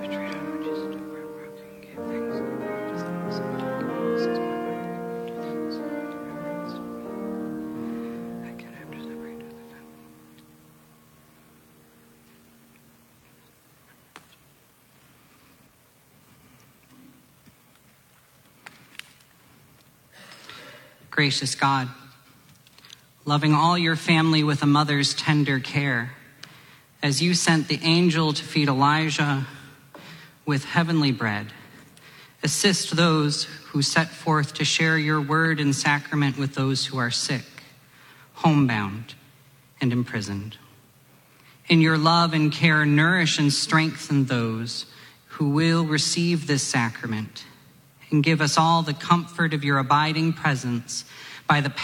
Gracious God, loving all your family with a mother's tender care, as you sent the angel to feed Elijah with heavenly bread, assist those who set forth to share your word and sacrament with those who are sick, homebound, and imprisoned. In your love and care, nourish and strengthen those who will receive this sacrament, and give us all the comfort of your abiding presence by the